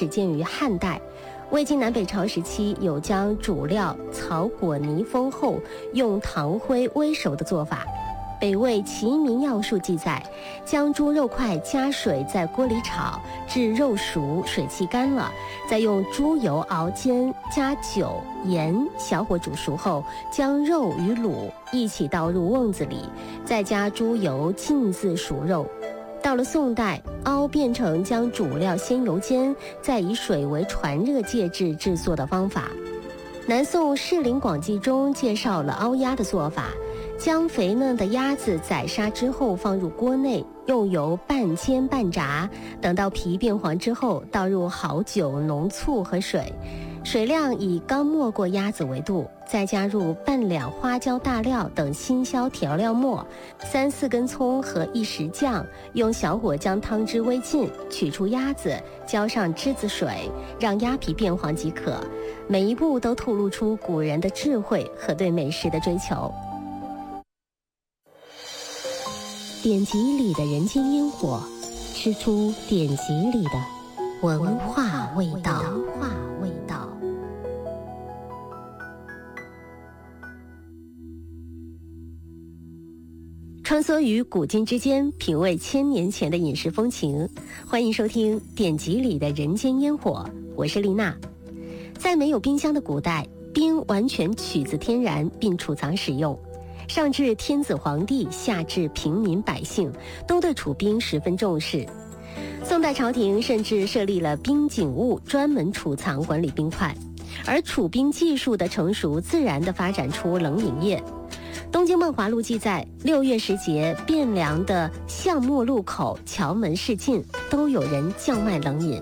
始见于汉代。魏晋南北朝时期有将主料草裹泥封后用糖灰煨熟的做法。北魏齐民要术记载，将猪肉块加水在锅里炒，至肉熟，水汽干了，再用猪油熬煎，加酒、盐，小火煮熟后，将肉与卤一起倒入瓮子里，再加猪油浸渍熟肉。到了宋代，熬变成将主料先油煎，再以水为传热介质制作的方法。南宋《士林广记》中介绍了熬鸭的做法，将肥嫩的鸭子宰杀之后放入锅内，用油半煎半炸，等到皮变黄之后，倒入好酒、浓醋和水，水量以刚没过鸭子为度，再加入半两花椒大料等辛硝调料末，3-4根葱和1匙酱，用小火将汤汁煨尽，取出鸭子，浇上栀子水，让鸭皮变黄即可。每一步都透露出古人的智慧和对美食的追求。典籍里的人间烟火，吃出典籍里的文化味道。穿梭于古今之间，品味1000年前的饮食风情。欢迎收听典籍里的人间烟火，我是丽娜。在没有冰箱的古代，冰完全取自天然并储藏使用，上至天子皇帝，下至平民百姓，都对储冰十分重视。宋代朝廷甚至设立了冰景物，专门储藏管理冰块，而储冰技术的成熟，自然地发展出冷饮业。东京梦华录记载，6月时节，汴梁的橡木路口、桥门市近都有人叫卖冷饮。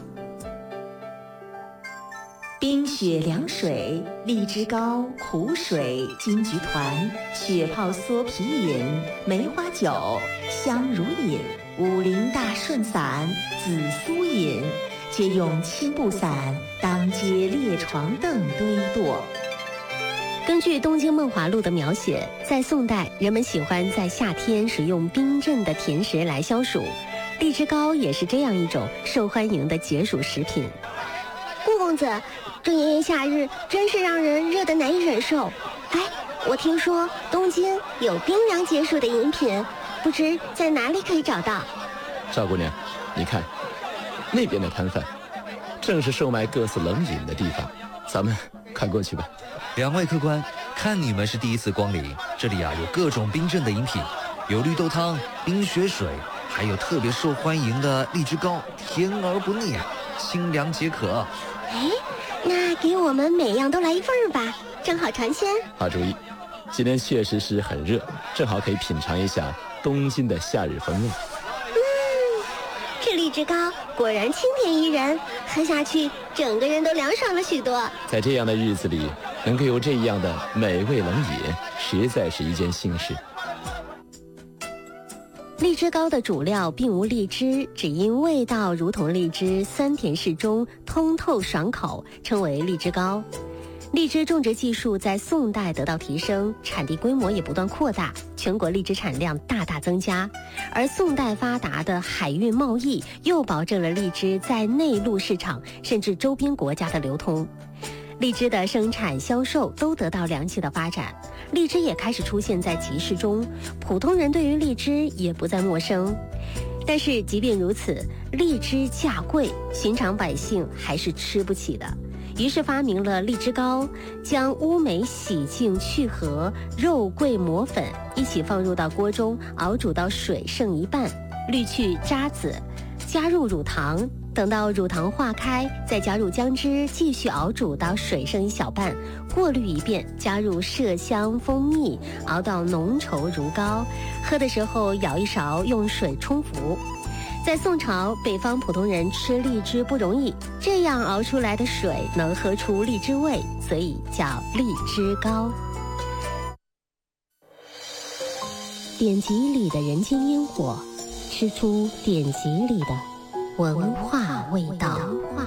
冰雪凉水、荔枝糕、苦水、金桔团、雪泡蓑皮饮、梅花酒、香茹饮、武陵大顺散、紫苏饮，皆用青布伞当街列床凳堆垛。 根据《东京梦华录》的描写，在宋代，人们喜欢在夏天使用冰镇的甜食来消暑，荔枝糕也是这样一种受欢迎的解暑食品。 顾公子，这炎炎夏日真是让人热得难以忍受。哎，我听说东京有冰凉解暑的饮品，不知在哪里可以找到？ 赵姑娘，你看，那边的摊贩，正是售卖各色冷饮的地方，咱们快过去吧。 2位客官，看你们是第一次光临，这里有各种冰镇的饮品，有绿豆汤、冰雪水，还有特别受欢迎的荔枝糕，甜而不腻，清凉解渴。 哎，那给我们每样都来1份吧，正好尝鲜。 好主意，今天确实是很热，正好可以品尝一下东京的夏日风味。 这荔枝糕果然清甜宜人，喝下去整个人都凉爽了许多。 在这样的日子里，能够有这样的美味冷饮，实在是一件幸事。 荔枝糕的主料并无荔枝，只因味道如同荔枝，酸甜适中，通透爽口，称为荔枝糕。荔枝种植技术在宋代得到提升，产地规模也不断扩大，全国荔枝产量大大增加。而宋代发达的海运贸易又保证了荔枝在内陆市场甚至周边国家的流通。荔枝的生产销售都得到良性的发展，荔枝也开始出现在集市中，普通人对于荔枝也不再陌生。但是即便如此，荔枝价贵，寻常百姓还是吃不起的。于是发明了荔枝糕，将乌梅洗净去核、肉桂磨粉一起放入到锅中，熬煮到水剩一半，滤去渣子，加入乳糖，等到乳糖化开，再加入姜汁，继续熬煮到水剩1小半，过滤一遍，加入麝香、蜂蜜，熬到浓稠如膏。喝的时候舀一勺，用水冲服。在宋朝，北方普通人吃荔枝不容易，这样熬出来的水能喝出荔枝味，所以叫荔枝糕。典籍里的人间烟火，吃出典籍里的文化味道。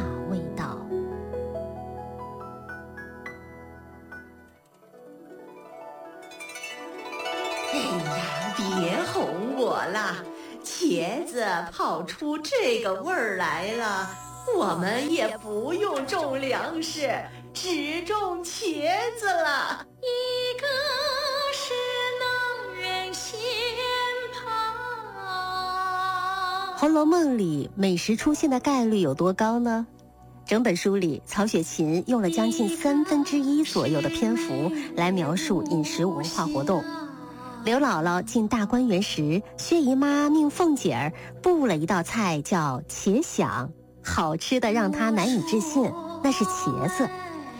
哎呀，别哄我了，茄子泡出这个味儿来了， 我们也不用种粮食，只种茄子了。 一个是能人仙旁。 《红楼梦》里美食出现的概率有多高呢？整本书里，曹雪芹用了将近1/3左右的篇幅来描述饮食文化活动。刘姥姥进大观园时，薛姨妈命凤姐儿布了一道菜叫茄鲞，好吃的让她难以置信，那是茄子。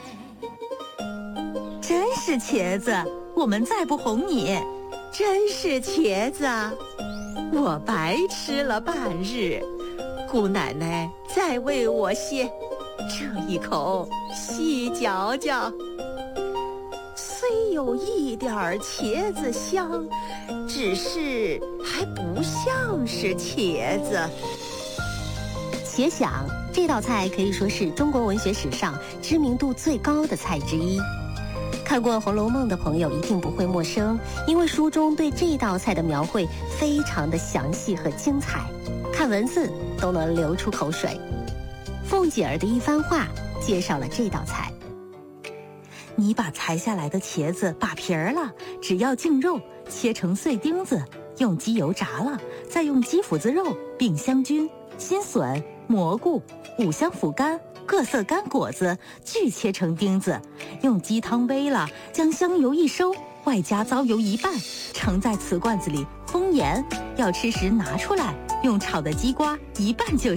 真是茄子，我们再不哄你。 真是茄子，我白吃了半日。姑奶奶再喂我些，这一口细嚼嚼。虽有一点茄子香，只是还不像是茄子。 茄鲞这道菜可以说是中国文学史上知名度最高的菜之一。看过《红楼梦》的朋友一定不会陌生，因为书中对这道菜的描绘非常的详细和精彩，看文字都能流出口水。凤姐儿的一番话介绍了这道菜。 你把裁下来的茄子把皮儿了，只要净肉，切成碎丁子，用鸡油炸了，再用鸡脯子肉并香菌、新笋、蘑菇、五香腐干、各色干果子俱切成丁子，用鸡汤煨了，将香油一收，外加糟油一半，盛在瓷罐子里封严。要吃时拿出来，用炒的鸡瓜一拌就是。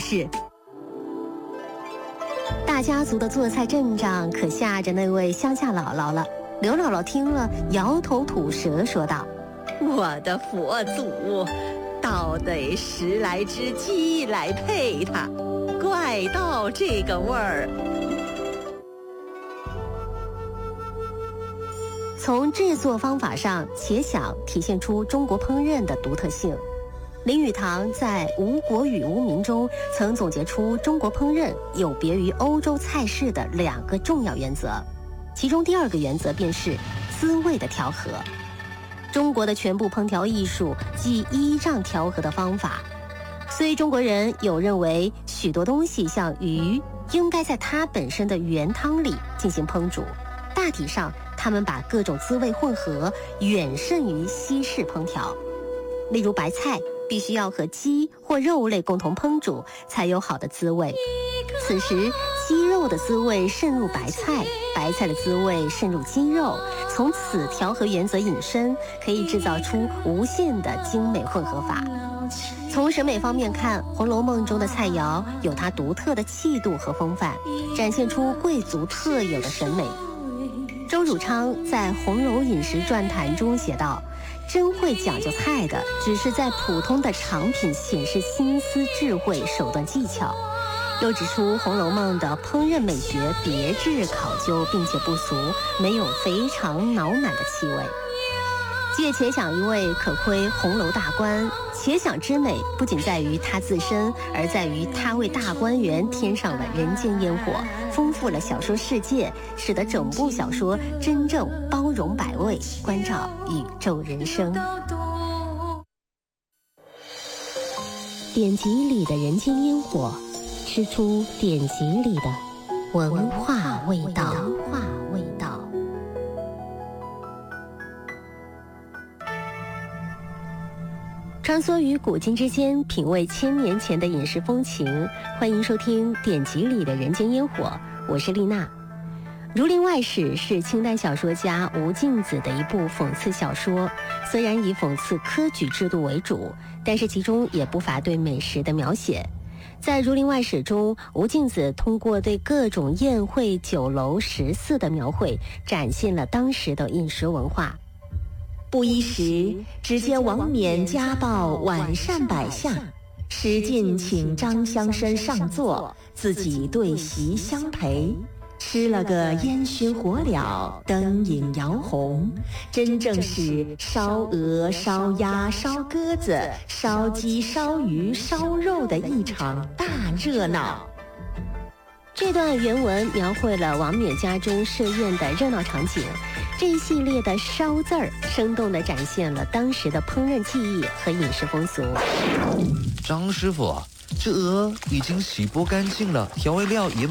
大家族的做菜阵仗可吓着那位乡下姥姥了。刘姥姥听了，摇头吐舌说道：“ 我的佛祖，倒得10来只鸡来配它，怪到这个味儿。” 从制作方法上，茄鲞体现出中国烹饪的独特性。林语堂在《吴国语无名》中曾总结出中国烹饪有别于欧洲菜式的2个重要原则，其中第2个原则便是滋味的调和。中国的全部烹调艺术即依仗调和的方法，虽中国人有认为许多东西像鱼应该在它本身的原汤里进行烹煮，大体上他们把各种滋味混合远胜于西式烹调。例如白菜必须要和鸡或肉类共同烹煮才有好的滋味，此时鸡肉的滋味渗入白菜，白菜的滋味渗入鸡肉，从此调和原则引申，可以制造出无限的精美混合法。从审美方面看，《红楼梦》中的菜肴有它独特的气度和风范，展现出贵族特有的审美。周汝昌在《红楼饮食传谈》中写道：“真会讲究菜的，只是在普通的常品显示心思、智慧、手段、技巧。”又指出《红楼梦》的烹饪美学别致考究，并且不俗，没有肥肠脑满的气味。借茄鲞一味，可窥红楼大观。茄鲞之美不仅在于它自身，而在于它为大观园添上了人间烟火，丰富了小说世界，使得整部小说真正包容百味，关照宇宙人生。典籍里的人间烟火，吃出典籍里的文化味道。穿梭于古今之间，品味1000年前的饮食风情。欢迎收听典籍里的人间烟火，我是丽娜。《儒林外史》是清代小说家吴敬梓的一部讽刺小说，虽然以讽刺科举制度为主，但是其中也不乏对美食的描写。在《儒林外史》中，吴敬梓通过对各种宴会、酒楼、食肆的描绘，展现了当时的饮食文化。 不一时，只见王冕家报晚膳摆下，史进请张乡绅上座，自己对席相陪。吃了个烟熏火燎，灯影摇红，真正是烧鹅、烧鸭、烧鸽子、烧鸡、烧鱼、烧肉的一场大热闹。 这段原文描绘了王冕家中设宴的热闹场景，这一系列的烧字儿生动地展现了当时的烹饪技艺和饮食风俗。 张师傅， 这鹅已经洗剥干净了，调味料也